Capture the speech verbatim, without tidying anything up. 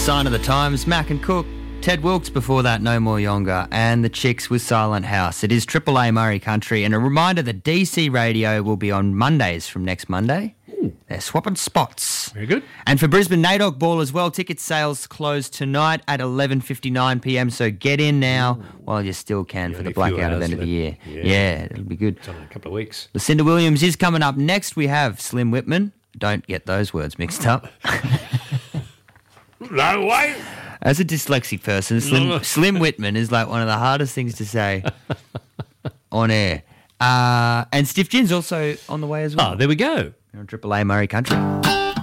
Sign of the Times, Mac and Cook. Ted Wilkes before that, No More Younger, and the Chicks with Silent House. It is Triple A Murray Country, and a reminder that D C Radio will be on Mondays from next Monday. Ooh. They're swapping spots. Very good. And for Brisbane NAIDOC Ball as well, ticket sales close tonight at eleven fifty-nine p m, so get in now Ooh. while you still can yeah, for the blackout event of the year. Yeah. yeah, it'll be good. It's only a couple of weeks. Lucinda Williams is coming up next. We have Slim Whitman. Don't get those words mixed up. No way. As a dyslexic person, Slim, Slim Whitman is like one of the hardest things to say on air. Uh, and Stiff Gin's also on the way as well. Oh, there we go. You're on Triple A Murray Country.